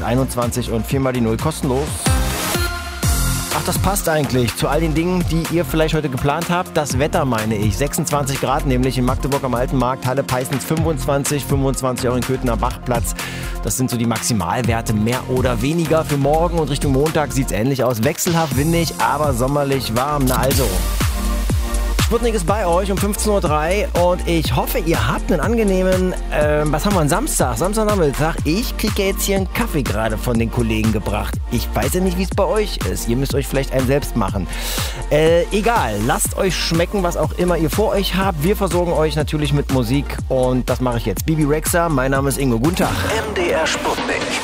0821 und 4 mal die 0 kostenlos. Ach, das passt eigentlich zu all den Dingen, die ihr vielleicht heute geplant habt. Das Wetter meine ich. 26 Grad nämlich in Magdeburg am Alten Markt, Halle Peißens 25 auch in Köthener Bachplatz. Das sind so die Maximalwerte, mehr oder weniger für morgen. Und Richtung Montag sieht es ähnlich aus. Wechselhaft windig, aber sommerlich warm. Na also. Sputnik ist bei euch um 15.03 Uhr und ich hoffe, ihr habt einen angenehmen, was haben wir, Samstagnachmittag. Ich kriege ja jetzt hier einen Kaffee gerade von den Kollegen gebracht. Ich weiß ja nicht, wie es bei euch ist. Ihr müsst euch vielleicht einen selbst machen. Egal, lasst euch schmecken, was auch immer ihr vor euch habt. Wir versorgen euch natürlich mit Musik und das mache ich jetzt. Bibi Rexha, mein Name ist Ingo. Guten Tag. MDR Sputnik.